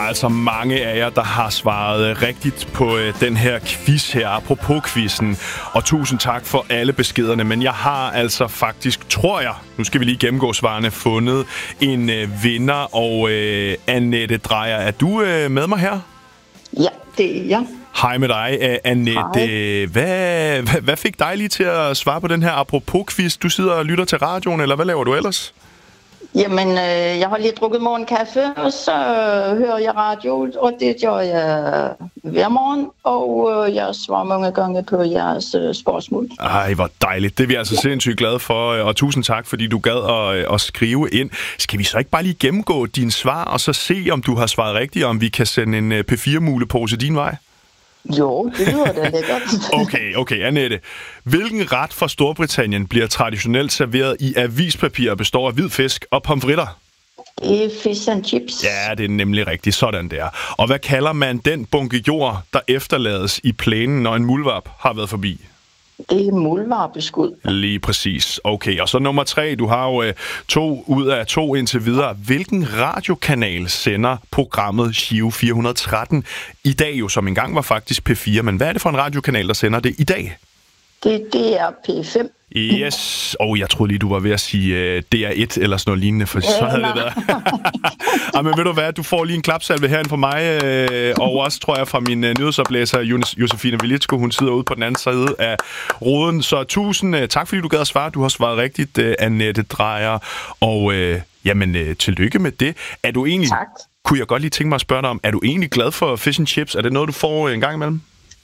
altså mange af jer, der har svaret rigtigt på den her quiz her, apropos quizzen. Og tusind tak for alle beskederne. Men jeg har altså faktisk, tror jeg, nu skal vi lige gennemgå svarene, fundet en vinder. Og Annette Dreyer, er du med mig her? Ja, det er jeg. Hej med dig, Annette. Hvad fik dig lige til at svare på den her apropos-quiz? Du sidder og lytter til radioen, eller hvad laver du ellers? Jamen, jeg har lige drukket morgenkaffe, og så hører jeg radio, og det gør jeg hver morgen, og jeg svarer mange gange på jeres spørgsmål. Ej, hvor dejligt. Det er vi altså sindssygt glade for, og tusind tak, fordi du gad at skrive ind. Skal vi så ikke bare lige gennemgå dine svar, og så se, om du har svaret rigtigt, om vi kan sende en P4-mulepose din vej? Jo, det lyder da lækkert. Okay, Annette. Hvilken ret fra Storbritannien bliver traditionelt serveret i avispapir og består af hvid fisk og pomfritter? Det er fish and chips. Ja, det er nemlig rigtigt. Sådan der. Og hvad kalder man den bunke jord, der efterlades i plænen, når en muldvarp har været forbi? Det er muldvarpeskud. Lige præcis. Okay, og så nummer 3. Du har jo 2 ud af 2 indtil videre. Hvilken radiokanal sender programmet Giro 413 i dag jo, som engang var faktisk P4? Men hvad er det for en radiokanal, der sender det i dag? Det er P5. Yes. Jeg troede lige, du var ved at sige DR1 eller sådan noget lignende, for så havde det der. Men ved du hvad, du får lige en klapsalve herinde fra mig, og også, tror jeg, fra min nyhedsoplæser, Josefine Vilitsko. Hun sidder ude på den anden side af roden. Så tusind tak, fordi du gad at svare. Du har svaret rigtigt, Annette Dreyer. Og tillykke med det. Er du egentlig, tak. Kunne jeg godt lige tænke mig at spørge dig om, er du egentlig glad for fish and chips? Er det noget, du får en gang imellem?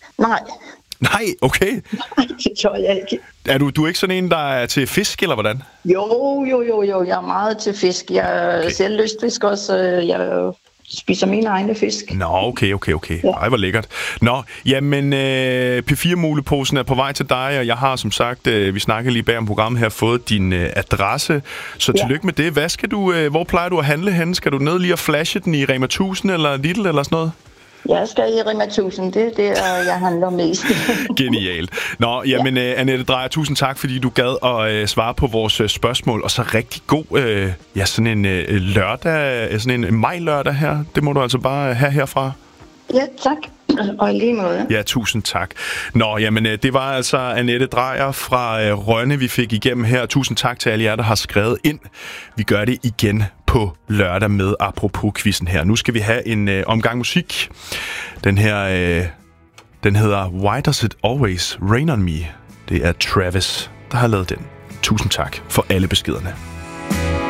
Nej, okay. Nej, det tror jeg ikke. Er du er ikke sådan en, der er til fisk, eller hvordan? Jo. Jeg er meget til fisk. Jeg er selv lystfisk også. Jeg spiser mine egne fisk. Nå, okay. Ja. Ej, hvor lækkert. Nå, jamen, P4-muleposen er på vej til dig, og jeg har som sagt, vi snakkede lige bag om programmet her, fået din adresse. Så tillykke med det. Hvad skal du, hvor plejer du at handle henne? Skal du ned lige og flashe den i Rema 1000 eller Lidl eller sådan noget? Jeg skal i Rema 1000, det er det, jeg handler mest. Genialt. Nå, jamen, Annette Dreyer, tusind tak, fordi du gad at svare på vores spørgsmål. Og så rigtig god, sådan en lørdag, sådan en maj-lørdag her. Det må du altså bare have herfra. Ja, tak. Og lige måde. Ja, tusind tak. Nå, jamen, det var altså Annette Dreyer fra Rønne, vi fik igennem her. Tusind tak til alle jer, der har skrevet ind. Vi gør det igen på lørdag med apropos-quizzen her. Nu skal vi have en omgang musik. Den her, den hedder Why Does It Always Rain On Me? Det er Travis, der har lavet den. Tusind tak for alle beskederne.